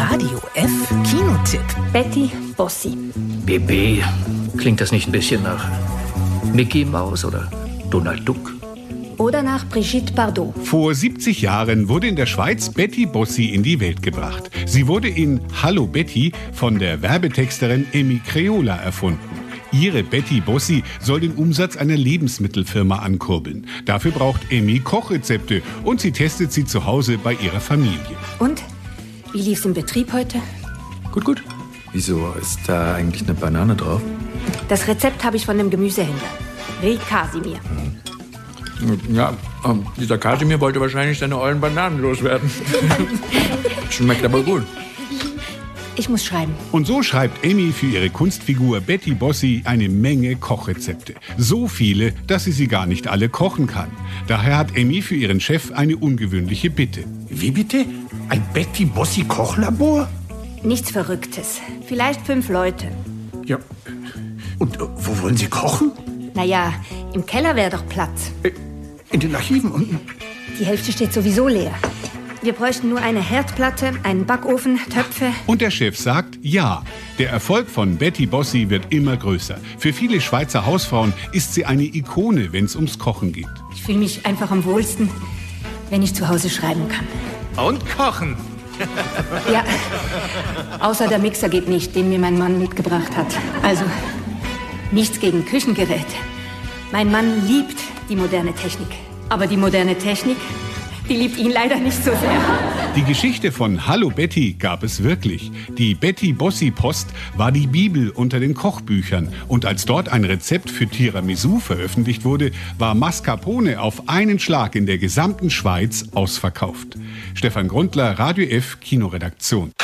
Radio F Kinotipp. Betty Bossi. BB, klingt das nicht ein bisschen nach Mickey Maus oder Donald Duck? Oder nach Brigitte Bardot. Vor 70 Jahren wurde in der Schweiz Betty Bossi in die Welt gebracht. Sie wurde in Hallo Betty von der Werbetexterin Emmy Creola erfunden. Ihre Betty Bossi soll den Umsatz einer Lebensmittelfirma ankurbeln. Dafür braucht Emmy Kochrezepte und sie testet sie zu Hause bei ihrer Familie. Und? Wie lief's im Betrieb heute? Gut. Wieso ist da eigentlich eine Banane drauf? Das Rezept habe ich von dem Gemüsehändler. Reh Kasimir. Ja, dieser Kasimir wollte wahrscheinlich seine ollen Bananen loswerden. Schmeckt aber gut. Ich muss schreiben. Und so schreibt Emmy für ihre Kunstfigur Betty Bossi eine Menge Kochrezepte. So viele, dass sie gar nicht alle kochen kann. Daher hat Emmy für ihren Chef eine ungewöhnliche Bitte. Wie bitte? Ein Betty Bossi Kochlabor? Nichts Verrücktes. Vielleicht 5 Leute. Ja. Und wo wollen Sie kochen? Naja, im Keller wäre doch Platz. In den Archiven unten? Die Hälfte steht sowieso leer. Wir bräuchten nur eine Herdplatte, einen Backofen, Töpfe. Und der Chef sagt ja. Der Erfolg von Betty Bossi wird immer größer. Für viele Schweizer Hausfrauen ist sie eine Ikone, wenn es ums Kochen geht. Ich fühle mich einfach am wohlsten, wenn ich zu Hause schreiben kann. Und kochen. Ja, außer der Mixer geht nicht, den mir mein Mann mitgebracht hat. Also, nichts gegen Küchengeräte. Mein Mann liebt die moderne Technik. Aber die moderne Technik, die liebt ihn leider nicht so sehr. Die Geschichte von Hallo Betty gab es wirklich. Die Betty Bossi Post war die Bibel unter den Kochbüchern. Und als dort ein Rezept für Tiramisu veröffentlicht wurde, war Mascarpone auf einen Schlag in der gesamten Schweiz ausverkauft. Stefan Grundler, Radio F Kinoredaktion.